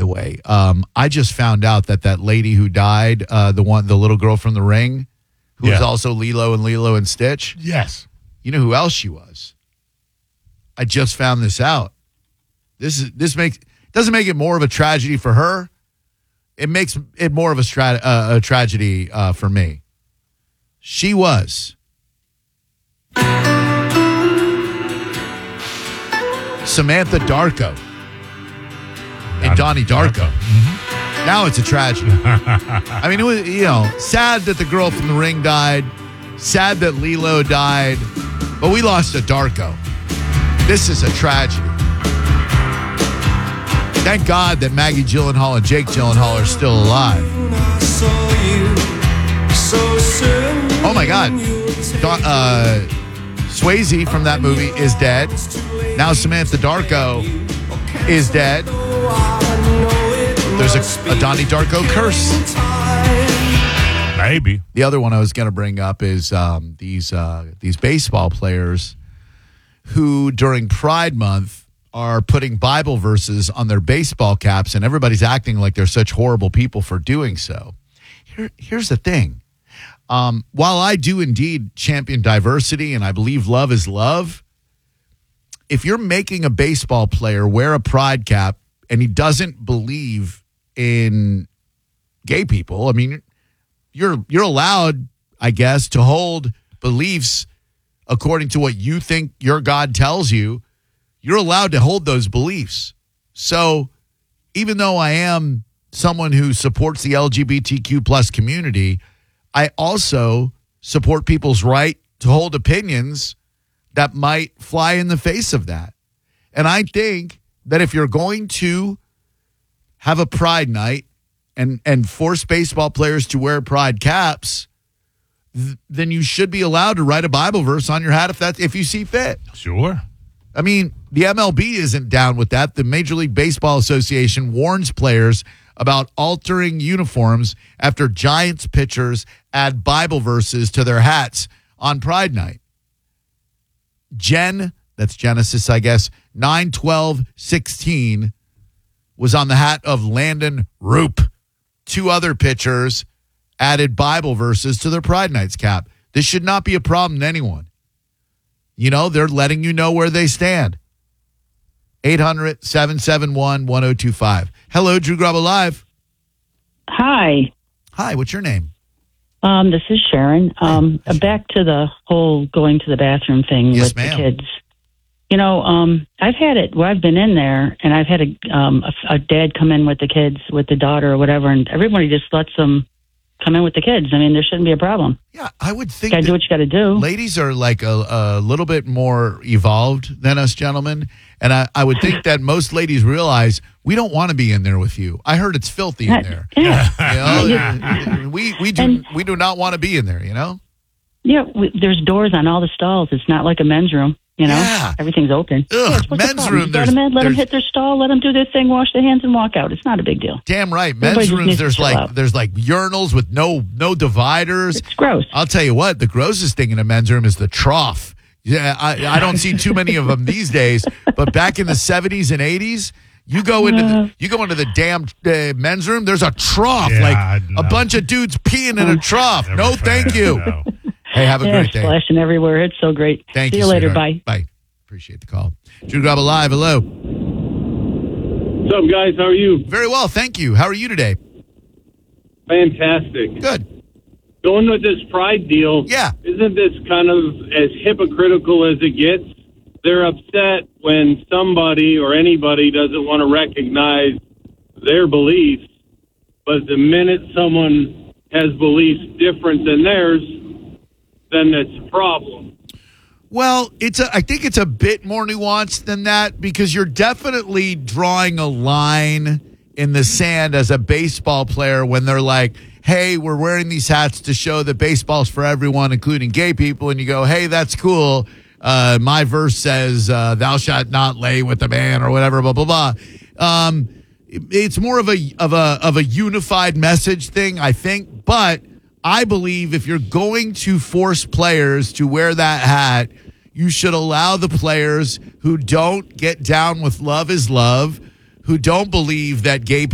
the way. I just found out that lady who died, the little girl from The Ring, who was also Lilo and Stitch. Yes. You know who else she was? I just found this out. Doesn't make it more of a tragedy for her. It makes it more of a tragedy for me. She was Samantha Darko in Donnie Darko. Mm-hmm. Now it's a tragedy. I mean, it was, sad that the girl from The Ring died, sad that Lilo died, but we lost a Darko. This is a tragedy. Thank God that Maggie Gyllenhaal and Jake Gyllenhaal are still alive. Oh my God. Swayze from that movie is dead. Now Samantha Darko is dead. There's a Donnie Darko curse. Maybe. The other one I was going to bring up is these baseball players who during Pride Month are putting Bible verses on their baseball caps, and everybody's acting like they're such horrible people for doing so. Here's the thing. While I do indeed champion diversity and I believe love is love, if you're making a baseball player wear a pride cap and he doesn't believe in gay people, I mean, you're allowed, I guess, to hold beliefs according to what you think your God tells you. You're allowed to hold those beliefs. So even though I am someone who supports the LGBTQ plus community, I also support people's right to hold opinions that might fly in the face of that. And I think that if you're going to have a pride night and force baseball players to wear pride caps, then you should be allowed to write a Bible verse on your hat if you see fit. Sure. I mean, the MLB isn't down with that. The Major League Baseball Association warns players about altering uniforms after Giants pitchers add Bible verses to their hats on Pride Night. That's Genesis, I guess, 9/12/16 was on the hat of Landon Roop. Two other pitchers added Bible verses to their Pride Night's cap. This should not be a problem to anyone. They're letting you know where they stand. 800-771-1025. Hello, Drew Grabo Live. Hi. Hi, what's your name? This is Sharon. Back to the whole going to the bathroom thing with the kids. I've had it where I've been in there, and I've had a dad come in with the kids, with the daughter or whatever, and everybody just lets them come in with the kids. I mean, there shouldn't be a problem. Yeah, I would think you got to do what you got to do. Ladies are like a little bit more evolved than us gentlemen, and I would think that most ladies realize we don't want to be in there with you. I heard it's filthy in there. Yeah. We do not want to be in there, Yeah, there's doors on all the stalls. It's not like a men's room. Everything's open. Men's room. Let them hit their stall. Let them do their thing. Wash their hands and walk out. It's not a big deal. Damn right. Men's rooms. There's like urinals with no dividers. It's gross. I'll tell you what. The grossest thing in a men's room is the trough. Yeah, I don't see too many of them these days. But back in the 70s and 80s, you go into the damn men's room. There's a trough, a bunch of dudes peeing in a trough. No, thank you. No. Hey, have a great day. Splashing everywhere. It's so great. Thank you. See you later. Sweetheart. Bye. Bye. Appreciate the call. Drew Grabo Live. Hello. What's up, guys? How are you? Very well, thank you. How are you today? Fantastic. Good. Going with this pride deal. Yeah. Isn't this kind of as hypocritical as it gets? They're upset when somebody or anybody doesn't want to recognize their beliefs, but the minute someone has beliefs different than theirs, then it's a problem. Well, I think it's a bit more nuanced than that, because you're definitely drawing a line in the sand as a baseball player when they're like, hey, we're wearing these hats to show that baseball's for everyone, including gay people. And you go, hey, that's cool. My verse says, thou shalt not lay with a man or whatever, blah, blah, blah. It's more of a unified message thing, I think. But I believe if you're going to force players to wear that hat, you should allow the players who don't get down with love is love, who don't believe that gay